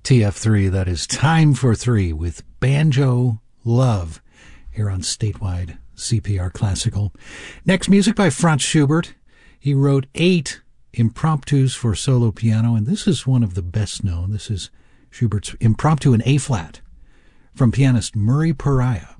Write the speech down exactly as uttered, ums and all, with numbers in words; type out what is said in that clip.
T F three, that is Time for Three with Banjo Love here on Statewide C P R Classical. Next, music by Franz Schubert. He wrote eight impromptus for solo piano, and this is one of the best known. This is Schubert's Impromptu in A-flat from pianist Murray Pariah.